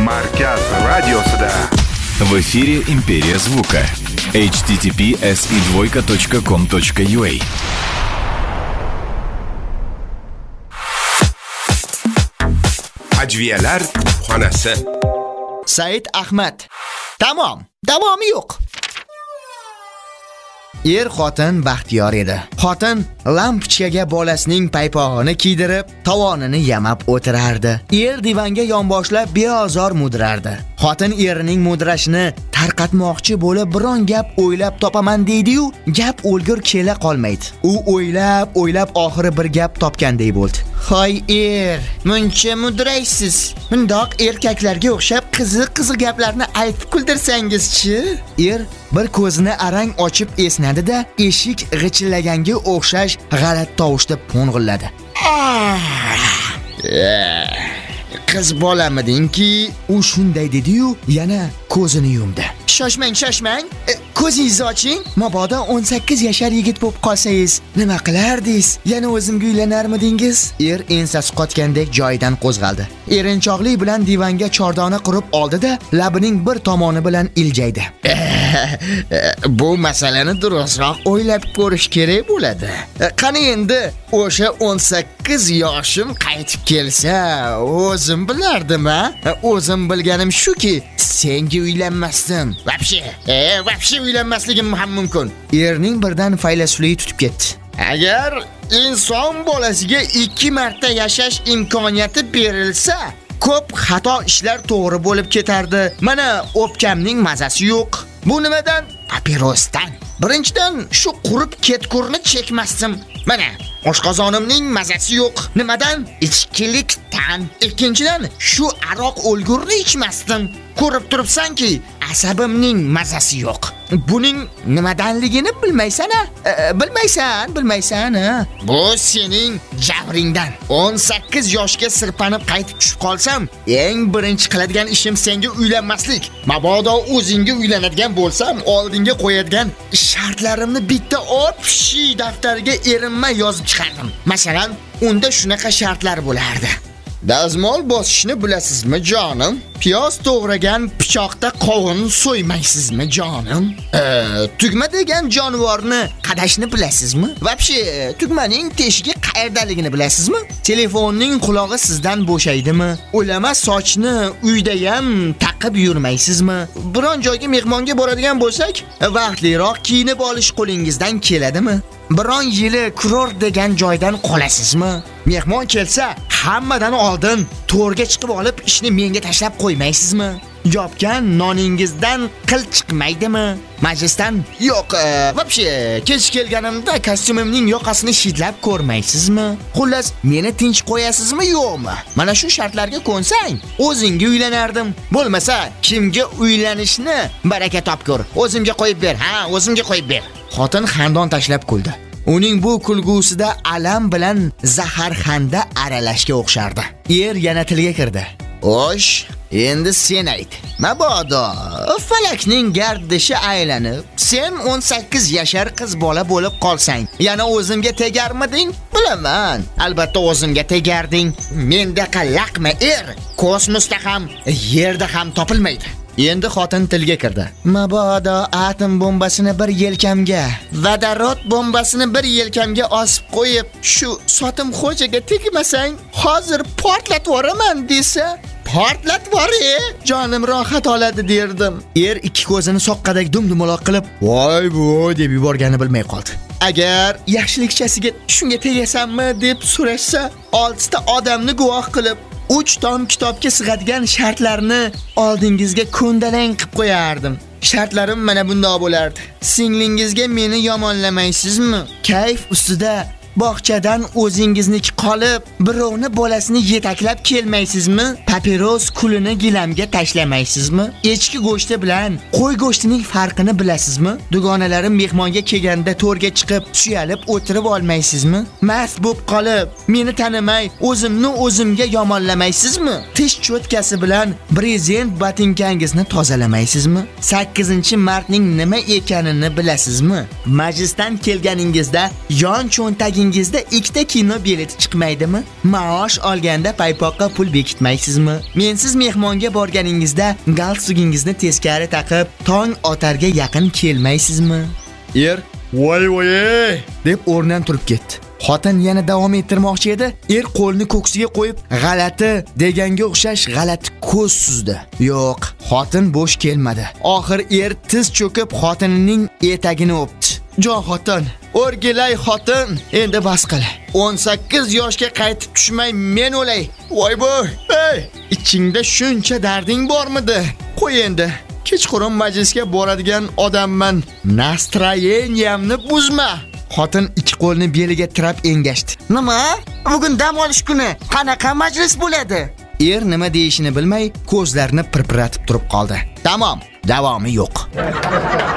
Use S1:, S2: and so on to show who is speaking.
S1: Markaz radiosida.
S2: В эфире «Империя звука». https://com.ua.
S1: Ajviyalar xonasi.
S3: Said Ahmad. Tamom, davomi yo'q. Xotin baxtiyor edi. Xotin lampochkaga bolasining paypog'ini kiydirib, tovonini yamab o'tirardi. Divanga yonboshlab beozor mudrardi. Xotin erining mudrashini tarqatmoqchi bo'lib biron gap o'ylab topaman deydi-yu, gap o'lgur kela qolmaydi. U o'ylab oxiri bir gap topgandek bo'ldi. Hoy muncha mudraysiz. Mundoq erkaklarga o'xshab qiziq gaplarni aytib kuldirsangiz-chi? Bir ko'zini arang ochib esnadi-da, eshik g'ichillaganga o'xshash g'alati tovushda po'ng'illadi. Qiz bolamidingki, u shunday dedi-yu, yana ko'zini yumdi. Shoshmang. Ko'zingizni oching. Mabodo 18 yashar yigit bo'lib qolsangiz, nima qilardingiz? Yana o'zimga uylanarmidingiz? Ensasi qotgandek joyidan qo'zg'aldi. Erinchoqlik bilan divanga chordona qurib oldi-da, labining bir tomoni bilan iljaydi. Bu masalani durustroq o'ylab ko'rish kerak bo'ladi. Qani endi o'sha 18 yoshim qaytib kelsa, o'zim bilardim-a? O'zim bilganim shuki, senga uylanmasdim. Vapshi uylanmasligim ham mumkin. Erning birdan faylasufligi tutib ketdi. Agar inson bolasiga 2 marta yashash imkoniyati berilsa, ko'p xato ishlar to'g'ri bo'lib ketardi. Mana o'pkamning mazasi yo'q. Bu nimadan? Papirosdan. Birinchidan shu qurib ketkurni chekmasdim. Mana oshqozonimning mazasi yo'q. Nimadan? Ichkilikdan. Ikkinchidan shu aroq o'lgurni ichmasdim. Ko'rib turibsanki, asabimning mazasi yo'q. Buning nimadanligini bilmaysan-a? Bilmaysan. Bu sening jabringdan. 18 yoshga sirpanib qaytib tushib qolsam, eng birinchi qiladigan ishim senga uylanmaslik. Mabodo o'zingga uylanadigan bo'lsam, oldinga qo'yadigan shartlarimni bitta daftariga erinmay yozib chiqardim. Masalan, unda shunaqa shartlar bo'lardi. Dazmol bosishni bilasizmi, jonim? Piyoz to'g'ragan pichoqda qovun so'ymaysizmi, jonim? Tugma degan jonivorni qadashni bilasizmi? Vapshi, tugmaning teshigi qayerdaligini bilasizmi? Telefonning qulog'i sizdan bo'shaydimi? O'lama sochni uyda ham taqib yurmaysizmi? Biron joyga mehmonga boradigan bo'lsak, vaqtliroq kiyinib olish qo'lingizdan keladimi? Biron yili kuror degan joydan qolasizmi? Mehmon kelsa, hammadan oldin to'rga chiqib olib ishni menga tashlab qo'ymaysizmi? Yopgan noningizdan qil chiqmaydimi? Majlisdan yo'q, vapshi, kech kelganimda kostyumimning yoqasini shidlab ko'rmaysizmi? Xullas, meni tinch qo'yasizmi, yo'qmi? Mana shu shartlarga ko'nsang, o'zingga uylanardim. Bo'lmasa, kimga uylanishni baraka topkur. O'zimga qo'yib ber. O'zimga qo'yib ber. Xotin xandon tashlab kuldi. Uning bu kulgusida alam bilan zaharxanda aralashga o'xshardi. Yana tilga kirdi. Xo'sh, endi sen ayt. Mabodo falakning gardishi aylanib, sen 18 yashar qiz bola bo'lib qolsang, yana o'zimga tegarmiding? Bilaman, albatta o'zimga tegarding. Mendaqa laqma kosmosda ham, yerda ham topilmaydi. Endi xotin tilga kirdi. Mabodo atom bombasini bir yelkamga, vodorod bombasini bir yelkamga osib qo'yib, shu sotim xo'jaga tegmasang, hozir portlatib yuboraman desa, portlatib jonim rohat oladi derdim. Ikki ko'zini soqqadek dumaloq qilib, voy bu deb yuborgani bilmay qoldi. Agar yaxshilikchasiga shunga tegasanmi deb so'rashsa, 6 ta odamni guvoh qilib 3 tom kitobga sig'adigan shartlarni oldingizga ko'ndalang qilib qo'yardim. Shartlarim mana bunday bo'lardi. Singlingizga meni yomonlamaysizmi? Kayf ustida bog'chadan o'zingizniki qolib, birovni bolasini yetaklab kelmaysizmi? Papiros kulini gilamga tashlamaysizmi? Echki go'shti bilan qo'y go'shtining farqini bilasizmi? Dugonalarim mehmonga kelganda to'rga chiqib, suyalib o'tirib olmaysizmi? Mast bo'lib qolib, meni tanimay, o'zimga yomonlamaysizmi? Tish cho'tkasi bilan brezent botinkangizni tozalamaysizmi? 8-martning nima ekanini bilasizmi? Majlisdan kelganingizda yon cho'ntaging ishingizda ikkita kino bileti chiqmaydimi? Maosh olganda paypoqqa pul bekitmaysizmi? Mensiz mehmonga borganingizda galstugingizni teskari taqib, tong otarga yaqin kelmaysizmi? Voy deb o'rnidan turib ketdi. Xotin yana davom ettirmoqchi edi. Qo'lni ko'ksiga qo'yib, g'alati deganga o'xshash g'alati ko'z suzdi. Yo'q, xotin bo'sh kelmadi. Oxir tiz cho'kib xotinining etagini o'pdi. Jon xotin, o'rgilay xotin, endi bas qil. 18 yoshga qaytib tushmay men o'lay. Voy bo'y, ichingda shuncha darding bormidi? Qo'y endi. Kechqurun majlisga boradigan odamman. Nastroyeniyamni buzma. Xotin ikki qo'lni beliga tirab engashdi. Nima? Bugun dam olish kuni. Qanaqa majlis bo'ladi? Nima deyishini bilmay, ko'zlarini pirpiratib turib qoldi. Tamom, davomi yo'q.